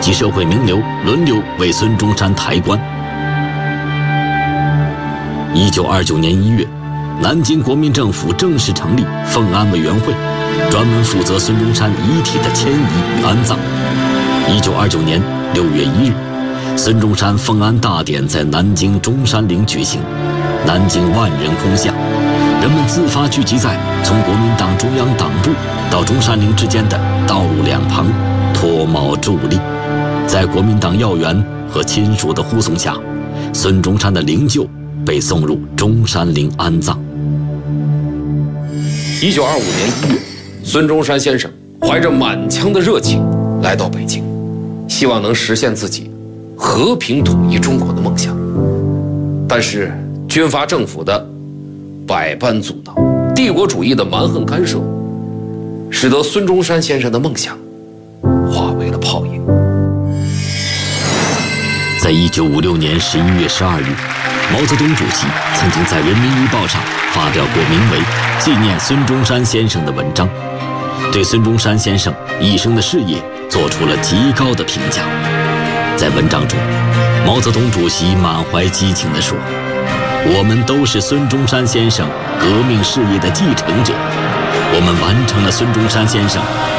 及社会名流轮流为孙中山抬棺。1929年1月，南京国民政府正式成立奉安委员会，专门负责孙中山遗体的迁移与安葬。1929年6月1日，孙中山奉安大典在南京中山陵举行，南京万人空巷，人们自发聚集在从国民党中央党部到中山陵之间的道路两旁，脱帽伫立。在国民党要员和亲属的护送下，孙中山的灵柩被送入中山陵安葬。 1925年1月，孙中山先生怀着满腔的热情来到北京，希望能实现自己和平统一中国的梦想。但是军阀政府的百般阻挠，帝国主义的蛮横干涉，使得孙中山先生的梦想化为了泡影。 在1956年11月12日，毛泽东主席曾经在《人民日报》上发表过名为《纪念孙中山先生》的文章，对孙中山先生一生的事业做出了极高的评价。在文章中，毛泽东主席满怀激情地说：“我们都是孙中山先生革命事业的继承者，我们完成了孙中山先生